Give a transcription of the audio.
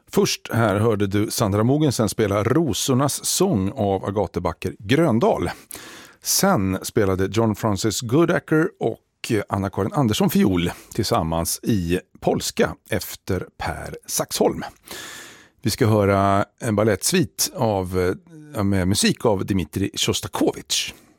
Först här hörde du Sandra Mogensen spela Rosornas sång av Agathe Backer Gröndal. Sen spelade John Francis Goodacker och Anna-Karin Andersson fiol tillsammans i polska efter Per Saxholm. Vi ska höra en balettsvit med musik av Dmitrij Shostakovich.